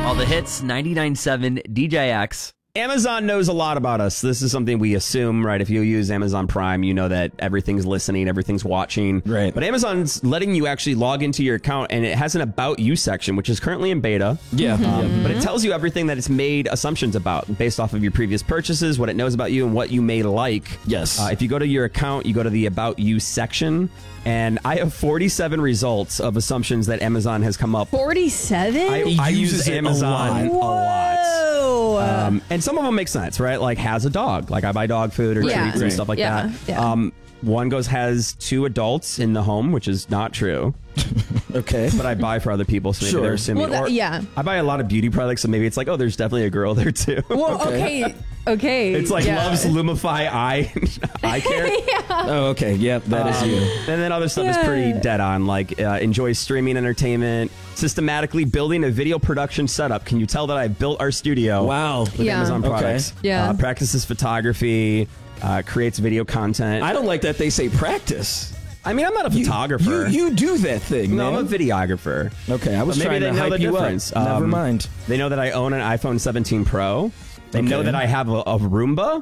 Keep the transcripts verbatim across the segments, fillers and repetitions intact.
All the hits, ninety-nine point seven D J X. Amazon knows a lot about us. This is something we assume, right? If you use Amazon Prime, you know that everything's listening, everything's watching. Right. But Amazon's letting you actually log into your account, and it has an About You section, which is currently in beta. Yeah. Um, Mm-hmm. But it tells you everything that it's made assumptions about based off of your previous purchases, what it knows about you, and what you may like. Yes. Uh, if you go to your account, you go to the About You section, and I have forty-seven results of assumptions that Amazon has come up. forty-seven? I, He I uses use it a Amazon a lot. lot. Whoa. Um, and some of them make sense, right? Like has a dog. Like I buy dog food or Yeah. treats and Right. stuff like Yeah, that. yeah. Um, one goes has two adults in the home, which is not true, Okay. but I buy for other people, so maybe Sure. they're assuming. Well, that- or yeah. I buy a lot of beauty products, so maybe it's like, oh, there's definitely a girl there too. Well, Okay. okay. Okay. It's like yeah. loves Lumify eye eye care. Oh, okay. Yep, that is Um, you. And then other stuff is Yeah. pretty dead on, like uh, enjoys streaming entertainment, systematically building a video production setup. Can you tell that I built our studio? Wow. With Yeah. Amazon Okay. products. Yeah. Uh, practices photography, uh, creates video content. I don't like that they say practice. I mean, I'm not a You- photographer. You, you do that thing, no, man. I'm a videographer. Okay, I was But maybe trying they to know hype the you difference. up. Never Um, mind. They know that I own an iPhone seventeen Pro. They know Okay. that I have a, a Roomba.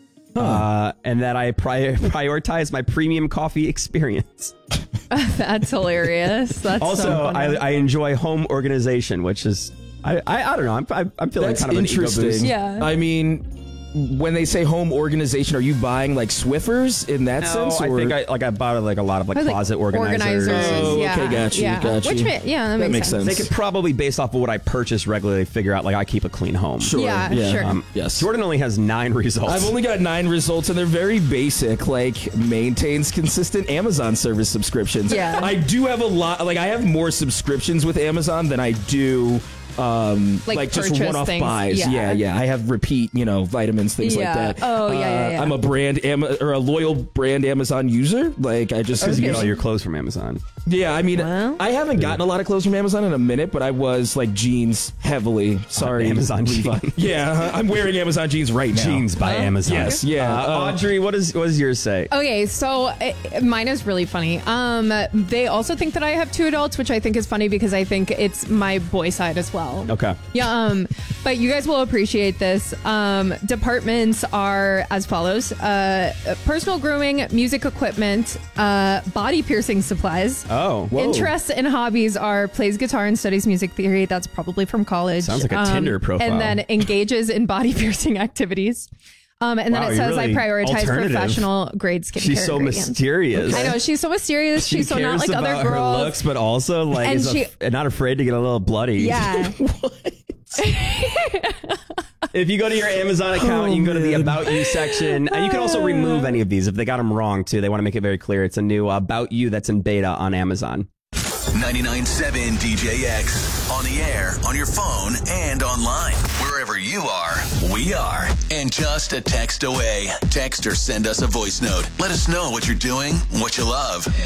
Uh, and that I pri- prioritize my premium coffee experience. That's hilarious. That's Also, so I, funny. I enjoy home organization, which is I I, I don't know. I'm I'm, I'm feeling That's kind of an ego interesting. boost. Yeah. I mean, when they say home organization, are you buying like Swiffers in that No, sense? I or- think I like I bought like a lot of like I was like, closet organizers. Oh, yeah, okay, got you, yeah. got you. Which, ma- yeah, that, That makes makes sense. sense. They could probably, based off of what I purchase regularly, figure out like I keep a clean home. Sure. Yeah, sure. Um, Yes. Jordan only has nine results. I've only got nine results, and they're very basic. Like maintains consistent Amazon service subscriptions. Yeah. I do have a lot. Like I have more subscriptions with Amazon than I do. Um, Like like, just purchase one-off things. buys. Yeah. yeah, yeah. I have repeat, you know, vitamins, things Yeah. like that. Oh, yeah, yeah, Uh, yeah. I'm a brand Am- or a loyal brand Amazon user. Like I just because you Okay. get all your clothes from Amazon. Yeah, I mean, Well. I haven't gotten a lot of clothes from Amazon in a minute, but I was like jeans heavily. Sorry, Amazon Levi. jeans. Yeah, I'm wearing Amazon jeans right now. Jeans by Amazon. Yes, yeah. Uh, Uh, Audrey, what is what does yours say? Okay, so uh, mine is really funny. Um, they also think that I have two adults, which I think is funny because I think it's my boy side as well. Okay. Yeah, um, but you guys will appreciate this. Um, departments are as follows: uh, personal grooming, music equipment, uh, body piercing supplies. Oh, whoa. Interests and hobbies are plays guitar and studies music theory. That's probably from college. Sounds like a Tinder profile. And then engages in body piercing activities. Um, and then Wow, it you're says really I prioritize alternative. professional grade skincare. She's so ingredients. mysterious. I know, she's so mysterious. She She's so not cares like about other girls. her looks, but also like And is she- a, not afraid to get a little bloody. Yeah. If you go to your Amazon account, you can go to the man. About You section. And you can also remove any of these if they got them wrong, too. They want to make it very clear. It's a new About You that's in beta on Amazon. ninety-nine point seven D J X. On the air, on your phone, and online. Wherever you are, we are. And just a text away. Text or send us a voice note. Let us know what you're doing, what you love.